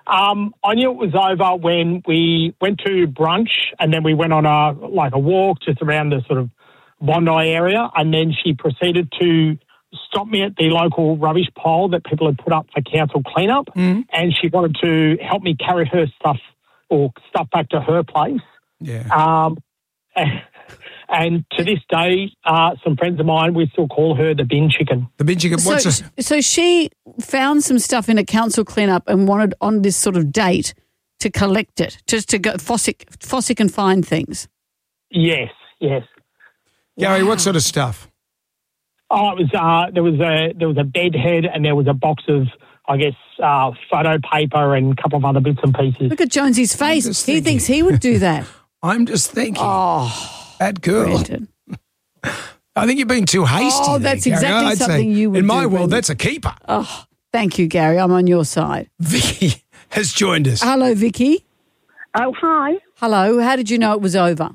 I knew it was over when we went to brunch and then we went on a walk just around the sort of Bondi area, and then she proceeded to stop me at the local rubbish pile that people had put up for council cleanup, and she wanted to help me carry her stuff back to her place. Yeah. And to this day, some friends of mine, we still call her the bin chicken. The bin chicken. So she found some stuff in a council cleanup and wanted on this sort of date to collect it, just to go Fossick and find things. Yes. Gary, what sort of stuff? Oh, it was there was a bed head and there was a box of, I guess, photo paper and a couple of other bits and pieces. Look at Jonesy's face. He thinks he would do that. I'm just thinking. Oh. That girl. Brendan. I think you're being too hasty. Oh, that's there, Gary. exactly something you would do. In my world, Brendan. that's a keeper. Oh, thank you, Gary. I'm on your side. Vicky has joined us. Hello, Vicky. Oh, hi. Hello. How did you know it was over?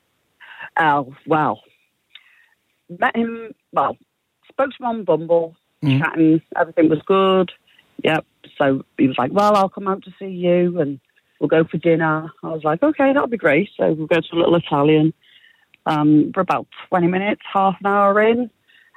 Oh, well. Met him, spoke to him on Bumble, chatting, everything was good. Yep. So he was like, well, I'll come out to see you and we'll go for dinner. I was like, okay, that'll be great. So we'll go to a little Italian. For about 20 minutes, half an hour in.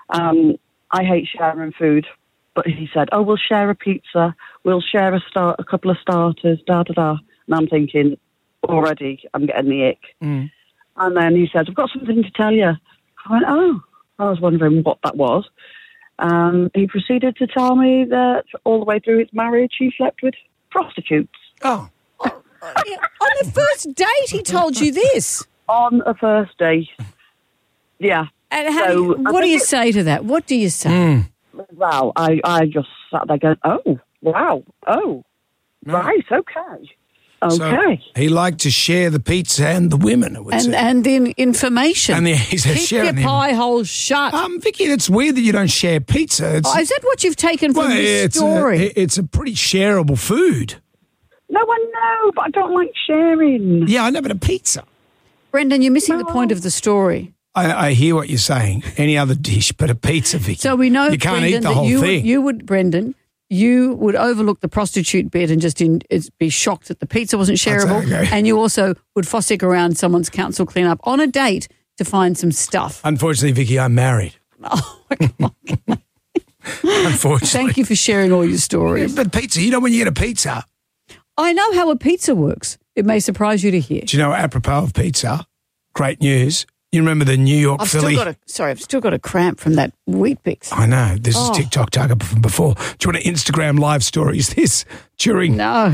I hate sharing food, but he said, oh, we'll share a pizza, we'll share a couple of starters, da-da-da. And I'm thinking, already, I'm getting the ick. And then he said, I've got something to tell you. I went, oh. I was wondering what that was. He proceeded to tell me that all the way through his marriage, he slept with prostitutes. Oh. On the first date, he told you this? On a first date. Yeah. And what do you say to that? What do you say? Well, I just sat there going, oh, wow, oh, right, okay. Okay. So he liked to share the pizza and the women, I would say. And the information. And he said, keep your sharing pie hole shut. Vicky, it's weird that you don't share pizza. Is that what you've taken from this story? It's a pretty shareable food. No, I know, but I don't like sharing. Yeah, I know, but a pizza. Brendan, you're missing the point of the story. I hear what you're saying. Any other dish but a pizza, Vicky. So we know, you can't Brendan, eat the whole thing. Brendan, you would overlook the prostitute bit and just be shocked that the pizza wasn't shareable. Okay. And you also would fossick around someone's council cleanup on a date to find some stuff. Unfortunately, Vicky, I'm married. Oh, my God. Unfortunately. Thank you for sharing all your stories. But pizza, you know when you get a pizza. I know how a pizza works. It may surprise you to hear. Do you know, apropos of pizza, great news. You remember the New York Philly? I've still got a cramp from that Wheat Bix. I know. This is TikTok target from before. Do you want to Instagram live stories this during? No.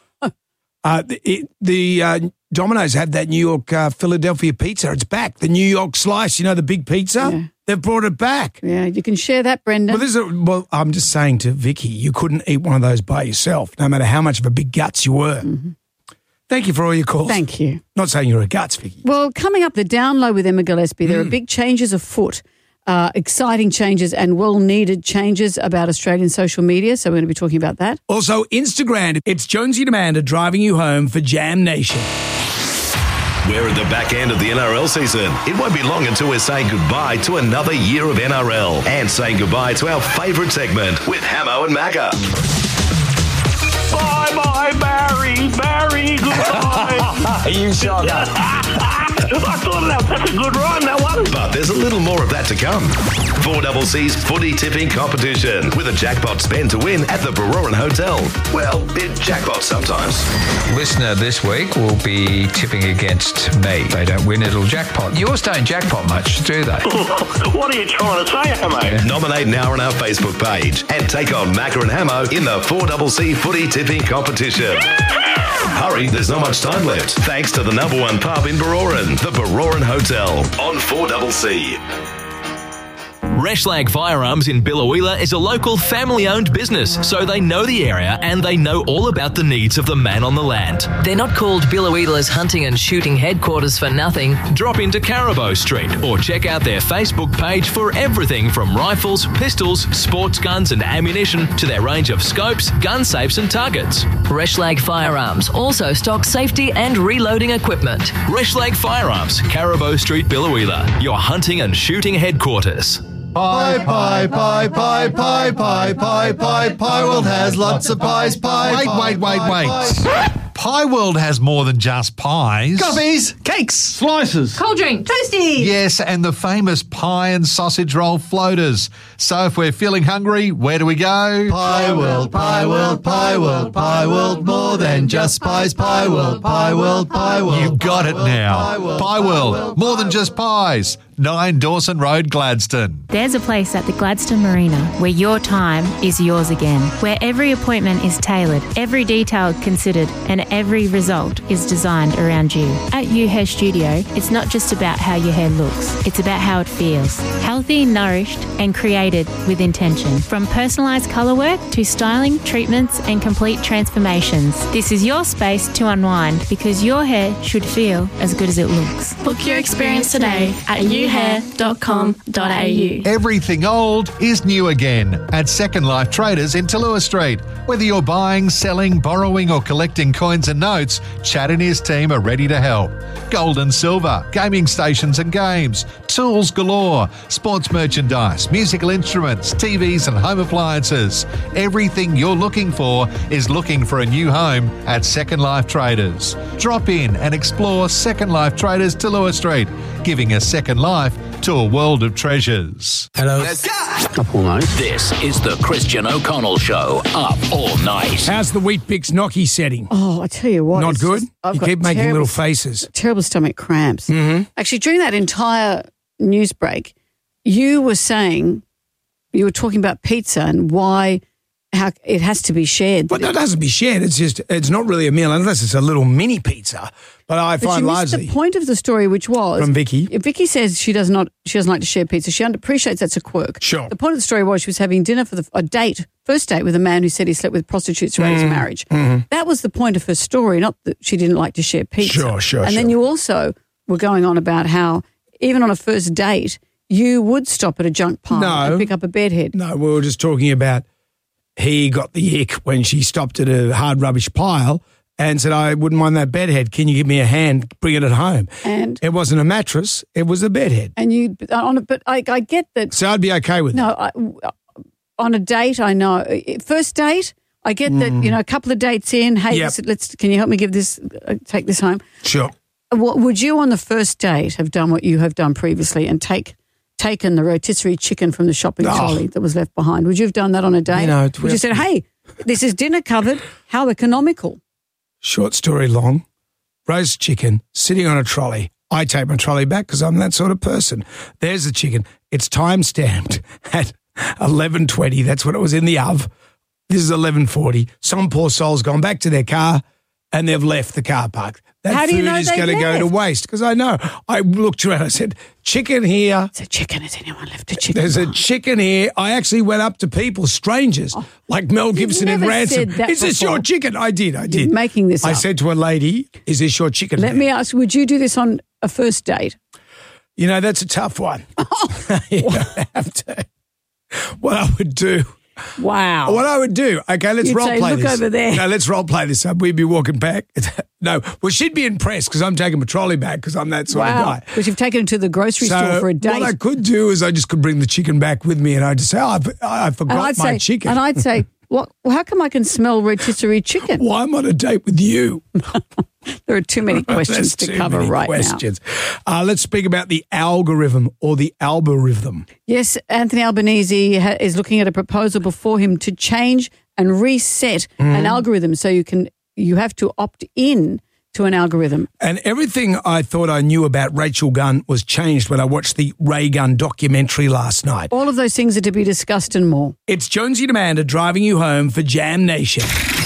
The Domino's had that New York Philadelphia pizza. It's back. The New York slice, you know, the big pizza? Yeah. They've brought it back. Yeah, you can share that, Brendan. Well, I'm just saying to Vicky, you couldn't eat one of those by yourself, no matter how much of a big guts you were. Mm-hmm. Thank you for all your calls. Thank you. Not saying you're a guts, Vicky. Well, coming up, the Down Low with Emma Gillespie, there are big changes afoot, exciting changes and well-needed changes about Australian social media, so we're going to be talking about that. Also, Instagram, it's Jonesy and Amanda driving you home for Jam Nation. We're at the back end of the NRL season. It won't be long until we're saying goodbye to another year of NRL and saying goodbye to our favourite segment with Hamo and Macca. Bye-bye, Barry, goodbye. You sure got I thought that's a good rhyme, that one. But there's a little more of that to come. 4CC's footy tipping competition with a jackpot spend to win at the Baroran Hotel. Well, it jackpots sometimes. Listener this week will be tipping against me. They don't win, it'll jackpot. Yours don't jackpot much, do they? What are you trying to say, Hamo? Nominate now on our Facebook page and take on Macca and Hamo in the 4CC footy tipping competition. Hurry, there's not much time left. Thanks to the #1 pub in Baroran, the Baroran Hotel on 4CC. Reshlag Firearms in Biloela is a local family-owned business, so they know the area and they know all about the needs of the man on the land. They're not called Biloela's hunting and shooting headquarters for nothing. Drop into Caribou Street or check out their Facebook page for everything from rifles, pistols, sports guns and ammunition to their range of scopes, gun safes and targets. Reshlag Firearms also stocks safety and reloading equipment. Reshlag Firearms, Caribou Street, Biloela, your hunting and shooting headquarters. Pie World has lots of pies. Wait. Pie World has more than just pies. Coffees, cakes, slices, cold drink, toasties. Yes, and the famous pie and sausage roll floaters. So if we're feeling hungry, where do we go? Pie World, more than just pies. Pie World. You got it now. Pie World, more than just pies. 9 Dawson Road, Gladstone. There's a place at the Gladstone Marina where your time is yours again, where every appointment is tailored, every detail considered, and every result is designed around you. At UHair Studio, it's not just about how your hair looks, it's about how it feels. Healthy, nourished, and created with intention. From personalised colour work to styling, treatments, and complete transformations, this is your space to unwind because your hair should feel as good as it looks. Book your experience today at uhair.com.au. Everything old is new again at Second Life Traders in Tallulah Street. Whether you're buying, selling, borrowing or collecting coins and notes, Chad and his team are ready to help. Gold and silver, gaming stations and games, tools galore, sports merchandise, musical instruments, TVs and home appliances. Everything you're looking for is looking for a new home at Second Life Traders. Drop in and explore Second Life Traders Tallulah Street, giving a second life to a world of treasures. Hello. Up all night. This is the Christian O'Connell Show. Up all night. How's the Wheat Bix gnocchi setting? Oh, I tell you what. Not good? You keep making little faces. Terrible stomach cramps. Mm-hmm. Actually, during that entire news break, you were talking about pizza and how it has to be shared. Well, no, it doesn't be shared. It's not really a meal unless it's a little mini pizza. But I find largely the point of the story, which was from Vicky. Vicky says she doesn't like to share pizza. She appreciates that's a quirk. Sure. The point of the story was she was having dinner for first date with a man who said he slept with prostitutes throughout his marriage. Mm-hmm. That was the point of her story, not that she didn't like to share pizza. Sure. And then you also were going on about how even on a first date you would stop at a junk pile and pick up a bedhead. No, we were just talking about he got the ick when she stopped at a hard rubbish pile and said, I wouldn't mind that bedhead. Can you give me a hand, bring it at home? And it wasn't a mattress, it was a bedhead. And but I get that. So I'd be okay with that. On a date, I know. First date, I get that, a couple of dates in, hey, can you help me take this home? Sure. Would you on the first date have done what you have done previously and taken the rotisserie chicken from the shopping trolley that was left behind? Would you have done that on a date? Would you said, hey, this is dinner covered, how economical? Short story long, roast chicken sitting on a trolley. I take my trolley back because I'm that sort of person. There's the chicken. It's time-stamped at 11:20. That's when it was in the oven. This is 11:40. Some poor soul's gone back to their car and they've left the car park. That food is going to go to waste because I know. I looked around. I said, chicken here. It's a chicken. Has anyone left a chicken? There's a chicken here. I actually went up to people, strangers, like Mel Gibson in Ransom. Is this your chicken? I did. You're making this up. I said to a lady, is this your chicken? Let me ask, would you do this on a first date? That's a tough one. You don't have to. What I would do. Wow. What I would do, okay, let's role play this. Look over there. No, let's role play this. We'd be walking back. No, well, she'd be impressed because I'm taking my trolley back because I'm that sort of guy. Because you've taken it to the grocery store for a date. What I could do is I just could bring the chicken back with me and I'd just say, I forgot my chicken. And I'd say, well, how come I can smell rotisserie chicken? Well, I'm on a date with you. There are too many questions to cover right now. Let's speak about the algorithm or the algorithm. Yes, Anthony Albanese is looking at a proposal before him to change and reset an algorithm so you have to opt in to an algorithm. And everything I thought I knew about Rachel Gunn was changed when I watched the Ray Gunn documentary last night. All of those things are to be discussed and more. It's Jonesy and Amanda driving you home for Jam Nation.